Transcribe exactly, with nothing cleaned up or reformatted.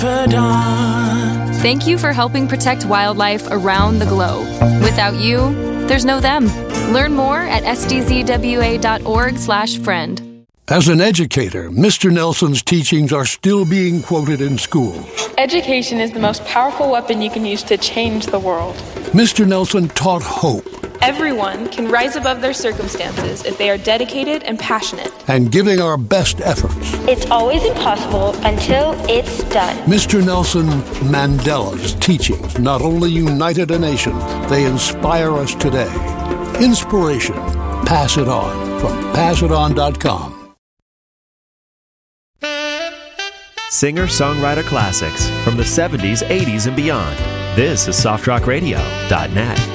Thank you for helping protect wildlife around the globe. Without you, there's no them. Learn more at s d z w a dot org slash friend. As an educator, Mister Nelson's teachings are still being quoted in schools. Education is the most powerful weapon you can use to change the world. Mister Nelson taught hope. Everyone can rise above their circumstances if they are dedicated and passionate. And giving our best efforts. It's always impossible until it's done. Mister Nelson Mandela's teachings not only united a nation, they inspire us today. Inspiration. Pass it on from pass it on dot com. Singer-songwriter classics from the seventies, eighties, and beyond. This is soft rock radio dot net.